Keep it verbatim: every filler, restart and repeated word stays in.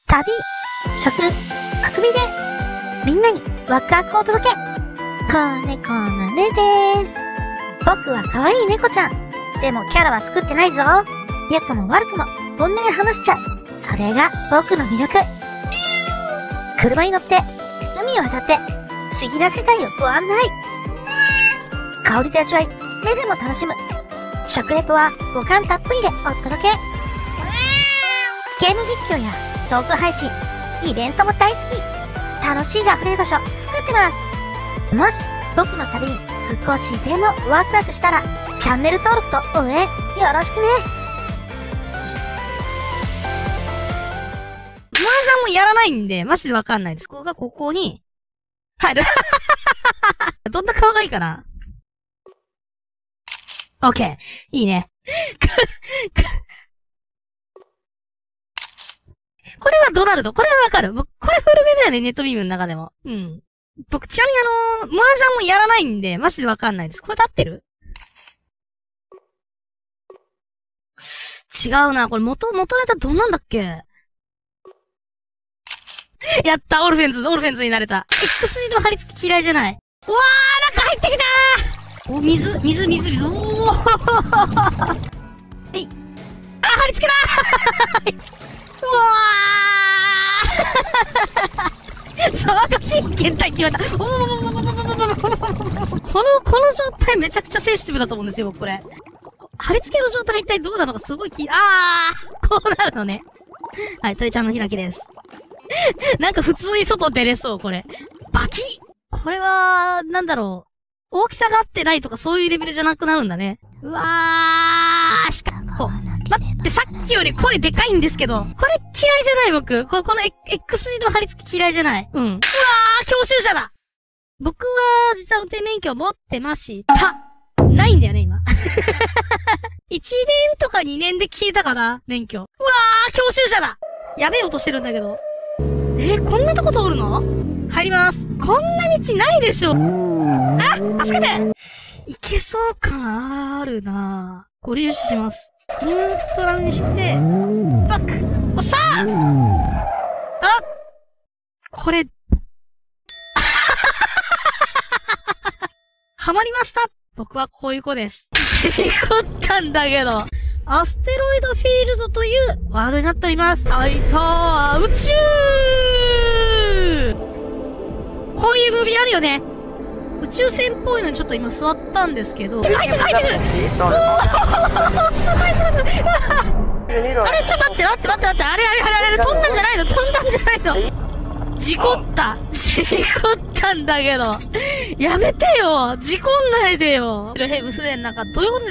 旅、食、遊びで、みんなにワクワクをお届け。子猫のねでーす。僕は可愛い猫ちゃん。でもキャラは作ってないぞ。良くも悪くも本音で話しちゃう。それが僕の魅力。車に乗って、海を渡って、不思議な世界をご案内。香りと味わい、目でも楽しむ。食レポは五感たっぷりでお届け。ゲーム実況やトーク配信、イベントも大好き。楽しいが溢れる場所作ってます。もし僕の旅に少しでもワクワクしたら、チャンネル登録と応援よろしくね。 麻雀もやらないんで、マジでわかんないです。ここがここに、入る。どんな顔がいいかな？オッケー。いいね。これはドナルド。これはわかる。僕、これ古めだよね、ネットビームの中でも。うん。僕、ちなみにあのー、麻雀もやらないんで、マジでわかんないです。これで合ってる？違うな。これ元、元ネタどんなんだっけ？やった、オルフェンズ、オルフェンズになれた。X 字の張り付き嫌いじゃない。うわー、中入ってきたー。お、水、水、水、水。おーはい。あ、張り付けだーうわー騒がしい検体決まった。おーこの、この状態めちゃくちゃセンシティブだと思うんですよ、僕これ。貼り付けの状態が一体どうなのかすごい気、あーこうなるのね。はい、鳥ちゃんの開きです。なんか普通に外出れそう、これ。バキッこれは、なんだろう。大きさが合ってないとかそういうレベルじゃなくなるんだね。うわーしかも、待って、さっきより声でかいんですけど、これ嫌いじゃない僕。こ、この X 字の貼り付き嫌いじゃない。うん。うわー教習者だ僕は、実は運転免許持ってました。ないんだよね、今。いちねんとかにねんで消えたかな免許。うわー教習者だやべえ音してるんだけど。えー、こんなとこ通るの？入ります。こんな道ないでしょ。あ、助けて！いけそう感あるなぁ。ご利用します。ニュートラルにして、バック！おっしゃー！あ！これ、はまりました！僕はこういう子です。事故ったんだけど。アステロイドフィールドというワードになっております。あいたー、宇宙こういうムービーあるよね。宇宙船っぽいのにちょっと今座ったんですけど。入ってる入ってるおーすごいすごいすごいあれちょっと待って待って待って待って、あれあれあれあれ飛んだんじゃないの飛んだんじゃないの事故った事故ったんだけどやめてよ事故んないでよヘブ船の中どういうこと